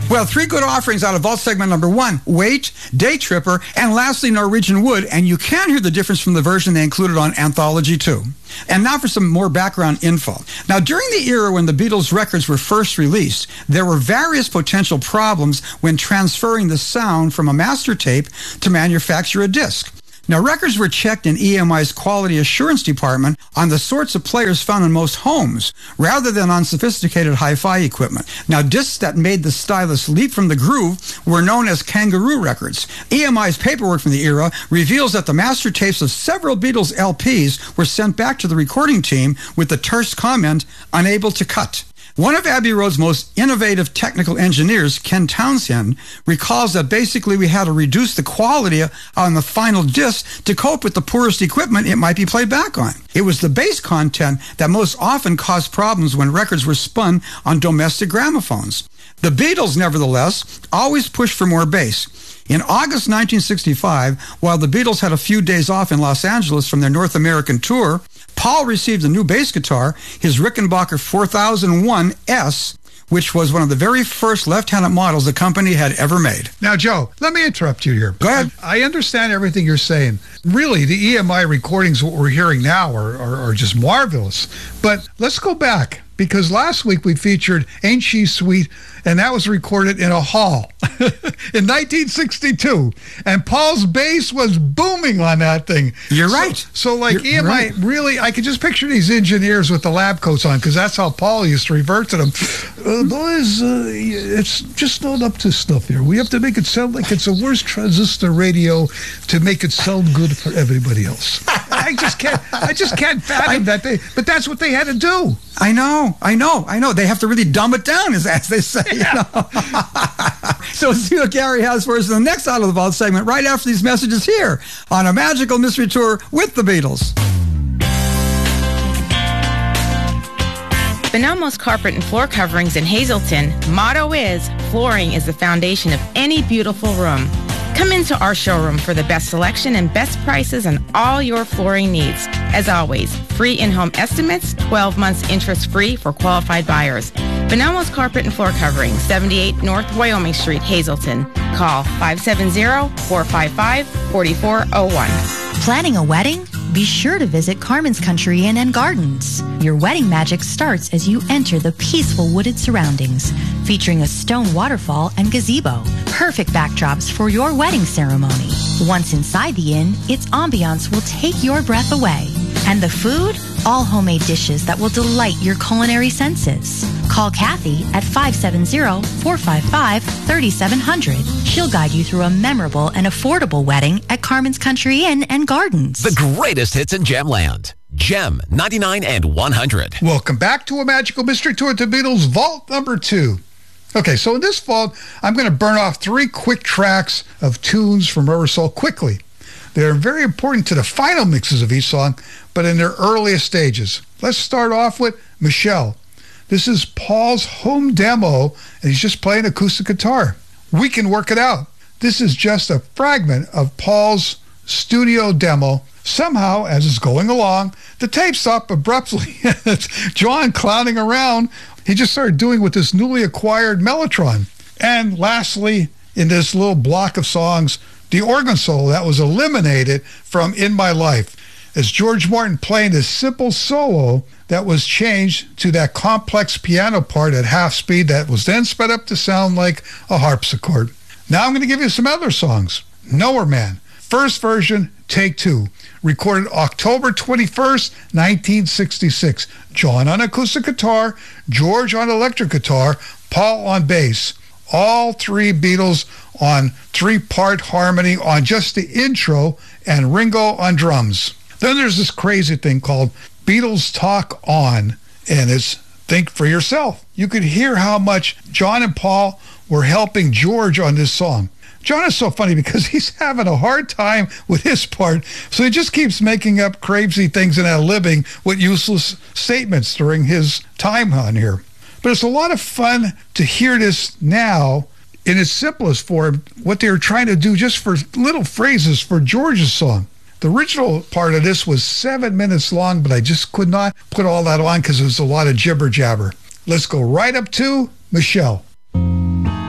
Well, 3 good offerings out of vault segment number 1, Wait, Day Tripper, and lastly, Norwegian Wood, and you can hear the difference from the version they included on Anthology 2. And now for some more background info. Now, during the era when the Beatles records were first released, there were various potential problems when transferring the sound from a master tape to manufacture a disc. Now, records were checked in EMI's quality assurance department on the sorts of players found in most homes, rather than on sophisticated hi-fi equipment. Now, discs that made the stylus leap from the groove were known as kangaroo records. EMI's paperwork from the era reveals that the master tapes of several Beatles LPs were sent back to the recording team with the terse comment, unable to cut. One of Abbey Road's most innovative technical engineers, Ken Townsend, recalls that basically we had to reduce the quality on the final disc to cope with the poorest equipment it might be played back on. It was the bass content that most often caused problems when records were spun on domestic gramophones. The Beatles, nevertheless, always pushed for more bass. In August 1965, while the Beatles had a few days off in Los Angeles from their North American tour, Paul received a new bass guitar, his Rickenbacker 4001S, which was one of the very first left-handed models the company had ever made. Now, Joe, let me interrupt you here. Go ahead. I understand everything you're saying. Really, the EMI recordings, what we're hearing now, are just marvelous. But let's go back, because last week we featured Ain't She Sweet, and that was recorded in a hall in 1962. And Paul's bass was booming on that thing. You're right. So like You're EMI, right. Really, I could just picture these engineers with the lab coats on, because that's how Paul used to revert to them. Boys, it's just not up to snuff here. We have to make it sound like it's a worse transistor radio to make it sound good for everybody else. I just can't fathom that. But that's what they had to do. I know. They have to really dumb it down, as they say. Yeah. You know? So let's see what Gary has for us in the next Out of the Vault segment right after these messages here on A Magical Mystery Tour with the Beatles. Bonelmo's Carpet and Floor Coverings in Hazleton motto is, flooring is the foundation of any beautiful room. Come into our showroom for the best selection and best prices on all your flooring needs. As always, free in-home estimates, 12 months interest-free for qualified buyers. Bonelmo's Carpet and Floor Coverings, 78 North Wyoming Street, Hazleton. Call 570-455-4401. Planning a wedding? Be sure to visit Carmen's Country Inn and Gardens. Your wedding magic starts as you enter the peaceful wooded surroundings, featuring a stone waterfall and gazebo. Perfect backdrops for your wedding ceremony. Once inside the inn, its ambiance will take your breath away. And the food? All homemade dishes that will delight your culinary senses. Call Kathy at 570-455-3700. She'll guide you through a memorable and affordable wedding at Carmen's Country Inn and Gardens. The greatest hits in Gemland. Gem 99 and 100. Welcome back to A Magical Mystery Tour at the Beatles Vault number 2. Okay, so in this vault, I'm going to burn off 3 quick tracks of tunes from Rubber Soul quickly. They're very important to the final mixes of each song, but in their earliest stages. Let's start off with Michelle. This is Paul's home demo, and he's just playing acoustic guitar. We Can Work It Out. This is just a fragment of Paul's studio demo. Somehow, as it's going along, the tape stopped abruptly. It's John clowning around. He just started doing with this newly acquired Mellotron. And lastly, in this little block of songs, the organ solo that was eliminated from In My Life, as George Martin playing this simple solo that was changed to that complex piano part at half speed that was then sped up to sound like a harpsichord. Now I'm going to give you some other songs. Nowhere Man, first version, take 2, recorded October 21st, 1966. John on acoustic guitar, George on electric guitar, Paul on bass. All 3 Beatles on 3-part harmony on just the intro, and Ringo on drums. Then there's this crazy thing called Beatles Talk On, and it's Think for Yourself. You could hear how much John and Paul were helping George on this song. John is so funny because he's having a hard time with his part, so he just keeps making up crazy things and ad-libbing with useless statements during his time on here. But it's a lot of fun to hear this now in its simplest form, what they were trying to do just for little phrases for George's song. The original part of this was 7 minutes long, but I just could not put all that on because it was a lot of jibber-jabber. Let's go right up to Michelle.